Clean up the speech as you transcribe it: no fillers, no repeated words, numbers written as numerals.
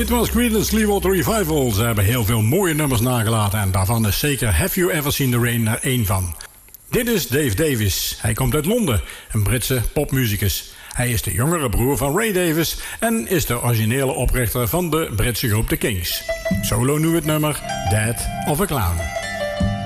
Dit was Creedence Clearwater Revival. Ze hebben heel veel mooie nummers nagelaten en daarvan is zeker Have You Ever Seen the Rain er één van. Dit is Dave Davis. Hij komt uit Londen, een Britse popmuzikus. Hij is de jongere broer van Ray Davis en is de originele oprichter van de Britse groep The Kings. Solo nu het nummer Dead of a Clown.